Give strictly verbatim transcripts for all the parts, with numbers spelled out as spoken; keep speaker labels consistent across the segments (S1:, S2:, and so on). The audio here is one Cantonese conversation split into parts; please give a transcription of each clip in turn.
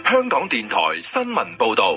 S1: 香港電台新聞報道。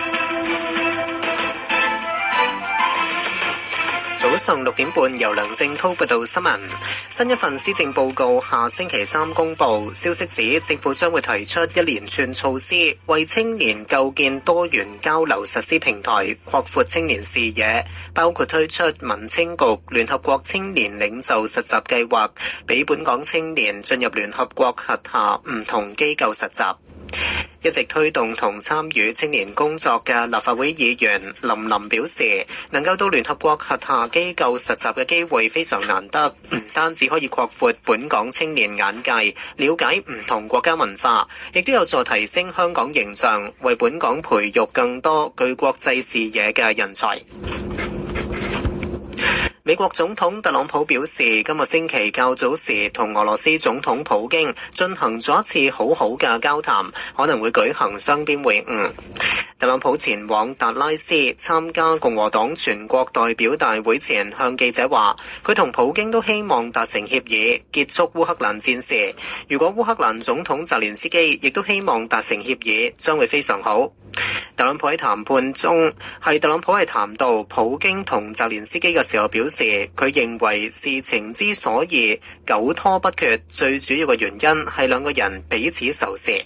S2: 早上六點半，由梁正濤報道新聞。新一份施政報告下星期三公布，消息指政府將會提出一連串措施，為青年構建多元交流實施平台，擴闊青年視野，包括推出民青局聯合國青年領袖實習計劃，俾本港青年進入聯合國轄下唔同機構實習。一直推動同參與青年工作嘅立法會議員林琳表示，能夠到聯合國轄下機構實習嘅機會非常難得，唔單止可以擴闊本港青年眼界，了解唔同國家文化，亦都有助提升香港形象，為本港培育更多具國際視野嘅人才。美國總統特朗普表示，今個星期較早時同俄羅斯總統普京進行咗一次好好嘅交談，可能會舉行雙邊會晤。特朗普前往達拉斯參加共和黨全國代表大會前，向記者話，佢同普京都希望達成協議，結束烏克蘭戰事。如果烏克蘭總統澤連斯基亦都希望達成協議，將會非常好。特朗普喺談判中，係特朗普係談到普京同澤連斯基嘅時候表示，佢認為事情之所以久拖不決，最主要嘅原因係兩個人彼此仇視。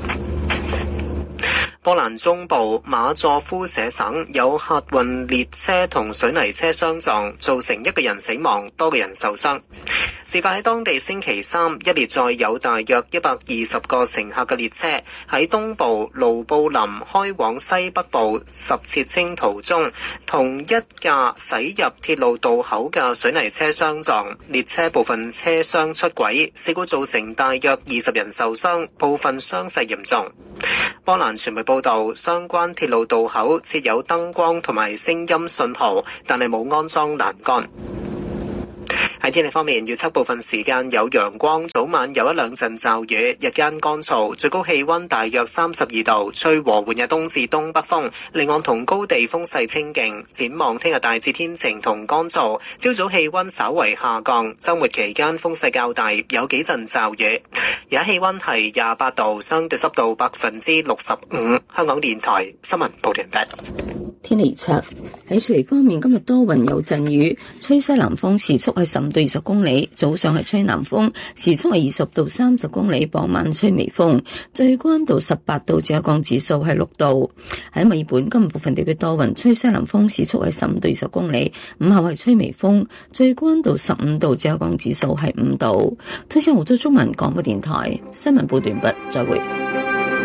S2: 波蘭中部馬佐夫舍省有客運列車同水泥車相撞，造成一個人死亡，多個人受傷。事發喺當地星期三，一列載有大約一百二十個乘客嘅列車喺東部盧布林開往西北部什切清途中，同一架駛入鐵路道口嘅水泥車相撞，列車部分車廂出軌，事故造成大約二十人受傷，部分傷勢嚴重。波蘭傳媒報道，相關鐵路道口設有燈光同埋聲音信號，但係冇安裝欄杆。喺天氣方面，預測部分時間有陽光，早晚有一兩陣驟雨，日間乾燥，最高氣溫大約三十二度，吹和緩嘅東至東北風，離岸同高地風勢清勁。展望聽日大致天晴同乾燥，朝早氣溫稍為下降，周末期間風勢較大，有幾陣驟雨。而家氣溫係廿八度，相對濕度百分之六十五。香港電台新聞報道完畢。
S3: 天氣預測喺雪梨方面，今日多雲有陣雨，吹西南風，時速係十五到二十公里。早上係吹南風，時速係二十到三十公里。傍晚吹微風，最高溫度十八度，最高降指數係六度。喺墨爾本，今日部分地區多雲，吹西南風，時速係十五到二十公里。午後係吹微風，最高溫度十五度，最高降指數係五度。推薦澳洲中文廣播電台新聞報道完畢，再會。